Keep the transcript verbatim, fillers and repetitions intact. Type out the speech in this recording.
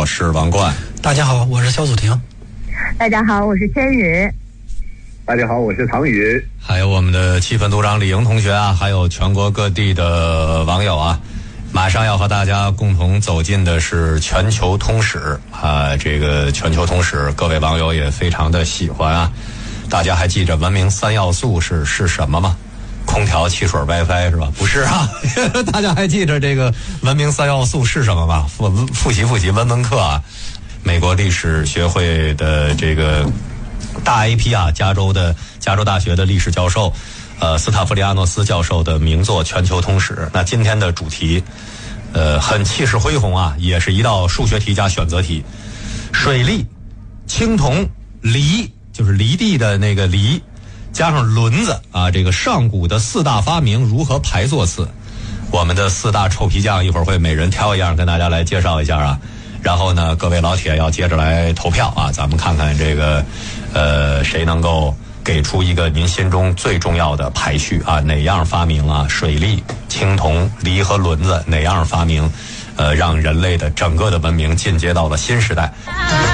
我是王冠。 大家好，我是肖祖婷。 大家好，我是千羽。 大家好，我是唐宇。 还有我们的气氛组长李莹同学啊，还有全国各地的网友啊，马上要和大家共同走进的是全球通史啊。这个全球通史，各位网友也非常的喜欢啊。大家还记着文明三要素是是什么吗？空调、汽水、WiFi 是吧？不是啊。大家还记着这个文明三要素是什么吗？复复习复习文文课啊。美国历史学会的这个大 A P 啊，加州的加州大学的历史教授，呃，斯塔夫里亚诺斯教授的名作《全球通史》。那今天的主题，呃，很气势恢宏啊，也是一道数学题加选择题。水利、青铜、犁，就是犁地的那个犁，加上轮子啊，这个上古的四大发明如何排座次？我们的四大臭皮匠一会儿会每人挑一样跟大家来介绍一下啊。然后呢，各位老铁要接着来投票啊，咱们看看这个，呃，谁能够给出一个您心中最重要的排序啊？哪样发明啊？水利、青铜、犁和轮子哪样发明？呃，让人类的整个的文明进阶到了新时代。